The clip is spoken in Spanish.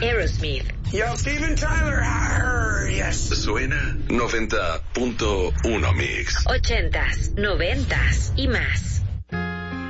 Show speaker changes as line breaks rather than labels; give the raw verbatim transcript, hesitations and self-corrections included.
Aerosmith.
Yo, Steven Tyler. Arr, yes.
Suena noventa punto uno Mix.
Ochentas, noventas y más.